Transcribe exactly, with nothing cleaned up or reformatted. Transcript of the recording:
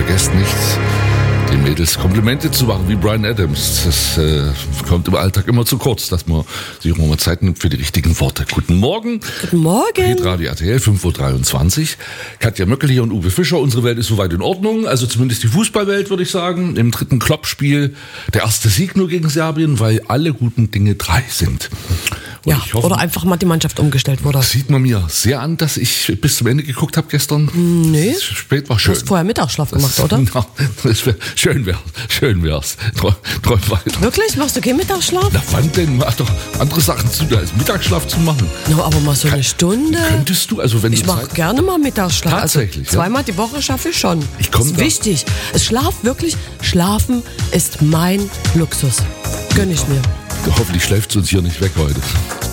vergesst nicht, den Mädels Komplimente zu machen, wie Bryan Adams. Das äh, kommt im Alltag immer zu kurz, dass man sich auch mal Zeit nimmt für die richtigen Worte. Guten Morgen. Guten Morgen. Hitradio R T L, fünf Uhr dreiundzwanzig. Katja Möckel hier und Uwe Fischer. Unsere Welt ist soweit in Ordnung. Also zumindest die Fußballwelt, würde ich sagen. Im dritten Klopp-Spiel der erste Sieg nur gegen Serbien, weil alle guten Dinge drei sind. Und ja, ich hoffe, oder einfach mal die Mannschaft umgestellt wurde. das sieht man mir sehr an, dass ich bis zum Ende geguckt habe gestern. Nee. Spät war Du schön. hast vorher Mittagsschlaf gemacht, Das- oder? Ja, das wär, schön wär's. Schön wär's. Träum, träum weiter. Wirklich? Machst du keinen Mittagsschlaf? Na wann denn? Mach doch andere Sachen zu, als Mittagsschlaf zu machen. No, aber mal so eine Stunde. Könntest du, also wenn Ich du mache Zeit... gerne mal Mittagsschlaf. Tatsächlich, Also ja? zweimal die Woche schaffe ich schon. Ich komm das ist da- wichtig. Es Schlaf wirklich, Schlafen ist mein Luxus. Gönn ich mir. Hoffentlich schläft es uns hier nicht weg heute.